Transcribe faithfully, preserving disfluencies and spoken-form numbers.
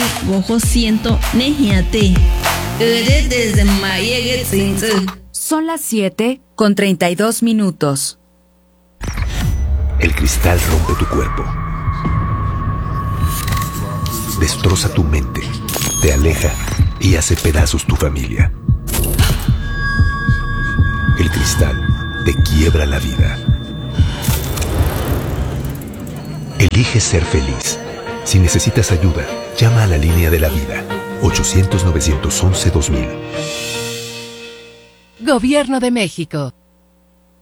bojo siento nejiate. Ere desde mayegue tsinze. Son las siete con treinta y dos minutos. El cristal rompe tu cuerpo. Destroza tu mente, te aleja y hace pedazos tu familia. El cristal te quiebra la vida. Elige ser feliz. Si necesitas ayuda, llama a la línea de la vida. ochocientos, novecientos once, dos mil. Gobierno de México.